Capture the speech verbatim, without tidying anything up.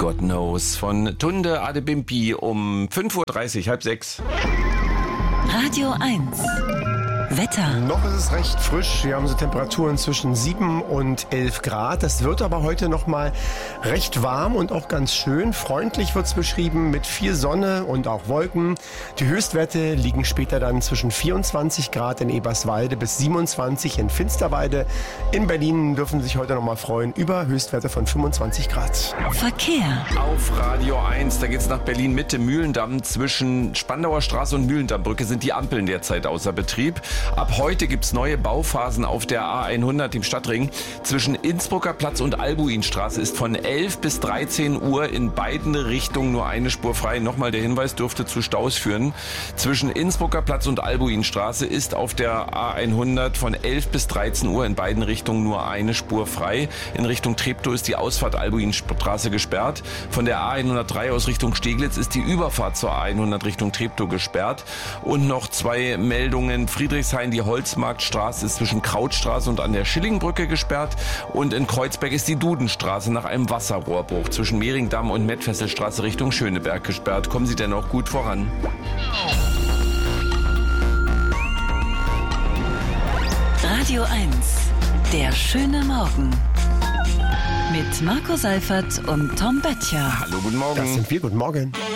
God Knows von Tunde Adebimpi um fünf Uhr dreißig, halb sechs. Radio eins. Wetter. Noch ist es recht frisch. Wir haben so Temperaturen zwischen sieben und elf Grad. Das wird aber heute noch mal recht warm und auch ganz schön. Freundlich wird es beschrieben mit viel Sonne und auch Wolken. Die Höchstwerte liegen später dann zwischen vierundzwanzig Grad in Eberswalde bis siebenundzwanzig in Finsterwalde. In Berlin dürfen sich heute noch mal freuen über Höchstwerte von fünfundzwanzig Grad. Verkehr. Auf Radio eins, da geht's nach Berlin-Mitte, Mühlendamm. Zwischen Spandauer Straße und Mühlendammbrücke sind die Ampeln derzeit außer Betrieb. Ab heute gibt's neue Bauphasen auf der A hundert im Stadtring. Zwischen Innsbrucker Platz und Albuinstraße ist von elf bis dreizehn Uhr in beiden Richtungen nur eine Spur frei. Nochmal der Hinweis, dürfte zu Staus führen. Zwischen Innsbrucker Platz und Albuinstraße ist auf der A hundert von elf bis dreizehn Uhr in beiden Richtungen nur eine Spur frei. In Richtung Treptow ist die Ausfahrt Albuinstraße gesperrt. Von der A hundertdrei aus Richtung Steglitz ist die Überfahrt zur A hundert Richtung Treptow gesperrt. Und noch zwei Meldungen. Friedrichshain, die Holzmarktstraße ist zwischen Krautstraße und an der Schillingbrücke gesperrt. Und in Kreuzberg ist die Dudenstraße nach einem Wasserrohrbruch zwischen Mehringdamm und Mettfesselstraße Richtung Schöneberg gesperrt. Kommen Sie denn auch gut voran? Radio eins. Der schöne Morgen. Mit Marco Seifert und Tom Böttcher. Hallo, guten Morgen. Das sind wir. Guten Morgen.